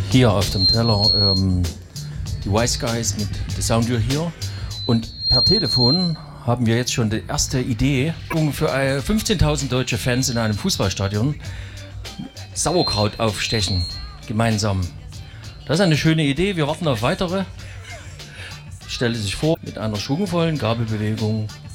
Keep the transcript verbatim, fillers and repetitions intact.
Hier auf dem Teller ähm, die Wise Guys mit The Sound You Hear. Und per Telefon haben wir jetzt schon die erste Idee für fünfzehntausend deutsche Fans in einem Fußballstadion. Sauerkraut aufstechen, gemeinsam. Das ist eine schöne Idee, wir warten auf weitere. Stelle sich vor, mit einer schwungvollen Gabelbewegung